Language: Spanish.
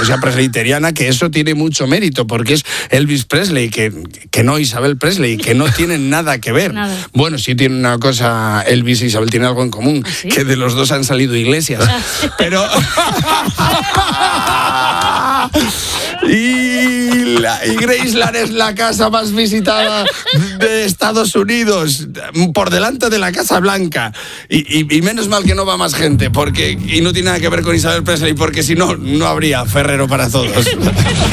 música presleiteriana, que eso tiene mucho mérito, porque es Elvis Presley, que no Isabel Presley, que no tienen nada que ver. Nada. Bueno, sí tienen una cosa, Elvis y Isabel tienen algo en común, ¿sí? que de los dos han salido iglesias. Pero... Y Graceland es la casa más visitada de Estados Unidos, por delante de la Casa Blanca. Y menos mal que no va más gente, y no tiene nada que ver con Isabel Presley, porque si no, no habría Ferrero para todos.